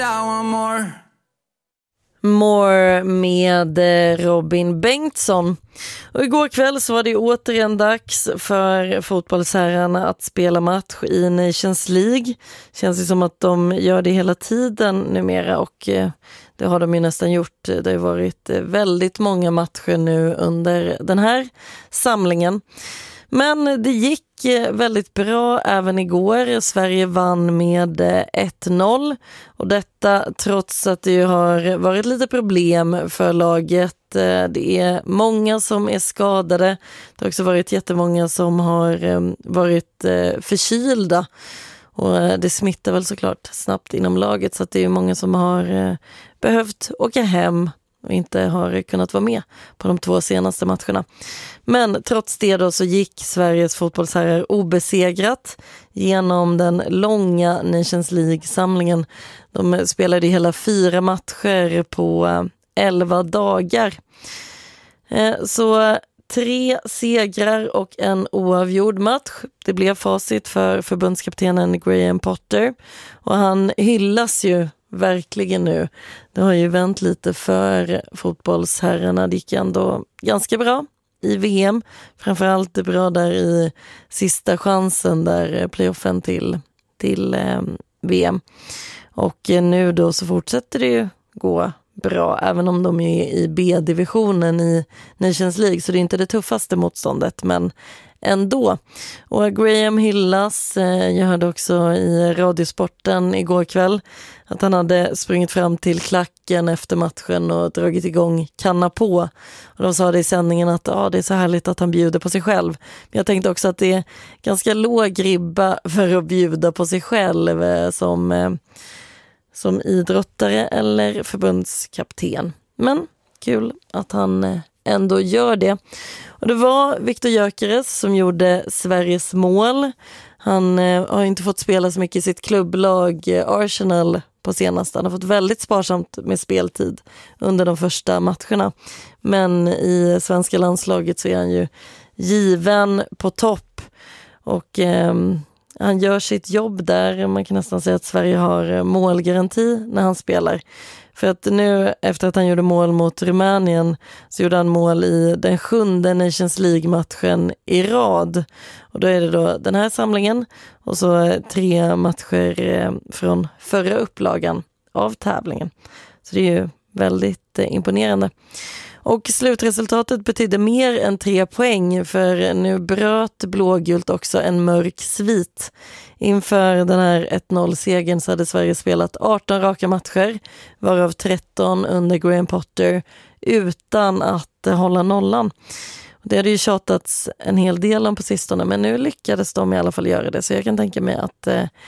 More med Robin Bengtsson. Och igår kväll så var det återigen dags för fotbollsherrarna att spela match i Nations League. Känns det som att de gör det hela tiden numera, och det har de ju nästan gjort. Det har varit väldigt många matcher nu under den här samlingen. Men det gick väldigt bra även igår. Sverige vann med 1-0, och detta trots att det har varit lite problem för laget. Det är många som är skadade. Det har också varit jättemånga som har varit förkylda, och det smittar väl såklart snabbt inom laget, så att det är många som har behövt åka hem och inte har kunnat vara med på de 2 senaste matcherna. Men trots det då så gick Sveriges fotbollsherrar obesegrat genom den långa Nations League-samlingen. De spelade hela 4 matcher på 11 dagar. Så 3 segrar och en oavgjord match. Det blev facit för förbundskaptenen Graham Potter, och han hyllas ju verkligen nu. Det har ju vänt lite för fotbollsherrarna. Det gick ändå ganska bra i VM. Framförallt det bra där i sista chansen, där playoffen till VM. Och nu då så fortsätter det ju gå bra, även om de är i B-divisionen i Nations League, så det är inte det tuffaste motståndet, men ändå. Och Graham hyllas. Jag hörde också i Radiosporten igår kväll att han hade sprungit fram till klacken efter matchen och dragit igång kanna på. Och de sa det i sändningen att det är så härligt att han bjuder på sig själv. Men jag tänkte också att det är ganska låg ribba för att bjuda på sig själv som idrottare eller förbundskapten. Men kul att han ändå gör det. Och det var Viktor Gyökeres som gjorde Sveriges mål. Han har inte fått spela så mycket i sitt klubblag Arsenal på senaste. Han har fått väldigt sparsamt med speltid under de första matcherna. Men i svenska landslaget så är han ju given på topp. Och han gör sitt jobb där. Man kan nästan säga att Sverige har målgaranti när han spelar. För att nu, efter att han gjorde mål mot Rumänien, så gjorde han mål i den 7:e Nations League-matchen i rad. Och då är det då den här samlingen och så 3 matcher från förra upplagan av tävlingen. Så det är ju väldigt imponerande. Och slutresultatet betydde mer än 3 poäng, för nu bröt blågult också en mörk svit. Inför den här 1-0-segern så hade Sverige spelat 18 raka matcher, varav 13 under Graham Potter, utan att hålla nollan. Det hade ju tjatats en hel del om på sistone, men nu lyckades de i alla fall göra det. Så jag kan tänka mig att